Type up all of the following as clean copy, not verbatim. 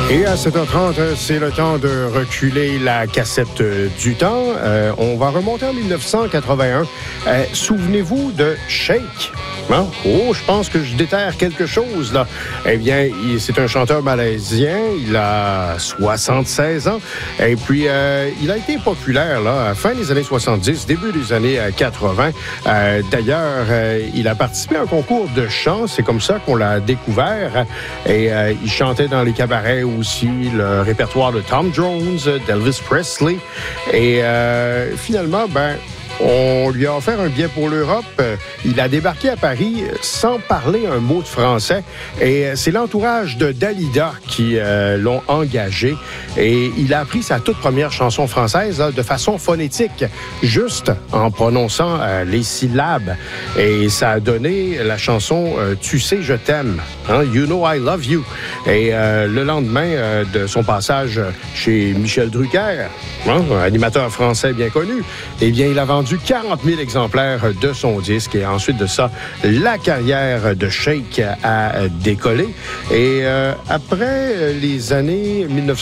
Et à 7h30, c'est le temps de reculer la cassette du temps. On va remonter en 1981. Souvenez-vous de Shake. Hein? Oh, je pense que je déterre quelque chose, là. Eh bien, c'est un chanteur malaisien. Il a 76 ans. Et puis, il a été populaire, là, à la fin des années 70, début des années 80. D'ailleurs, il a participé à un concours de chant. C'est comme ça qu'on l'a découvert. Et il chantait dans les cabarets aussi, le répertoire de Tom Jones, d'Elvis Presley. Et finalement, on lui a offert un billet pour l'Europe. Il a débarqué à Paris sans parler un mot de français. Et c'est l'entourage de Dalida qui l'ont engagé. Et il a appris sa toute première chanson française de façon phonétique, juste en prononçant les syllabes. Et ça a donné la chanson « Tu sais, je t'aime ». Hein? « You know I love you ». Et le lendemain de son passage chez Michel Drucker, un animateur français bien connu, eh bien, il a vendu 40 000 exemplaires de son disque. Et ensuite de ça, la carrière de Shake a décollé. Et après les années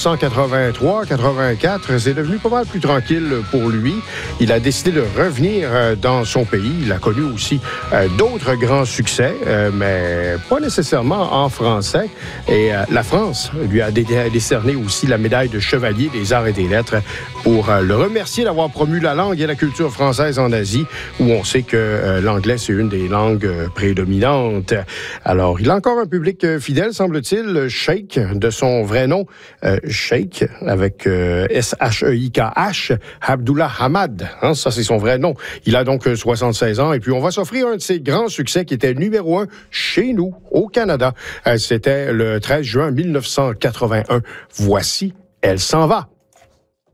1983-84, c'est devenu pas mal plus tranquille pour lui. Il a décidé de revenir dans son pays. Il a connu aussi d'autres grands succès, mais pas nécessairement en français. Et la France lui a décerné aussi la médaille de chevalier des arts et des lettres pour le remercier d'avoir promu la langue et la culture française en Asie, où on sait que l'anglais, c'est une des langues prédominantes. Alors, il a encore un public fidèle, semble-t-il. Shake, de son vrai nom, Shake, avec S-H-E-I-K-H, Abdullah Hamad. Hein, ça, c'est son vrai nom. Il a donc 76 ans. Et puis, on va s'offrir un de ses grands succès qui était numéro 1 chez nous, au Canada. C'était le 13 juin 1981. Voici « Elle s'en va ».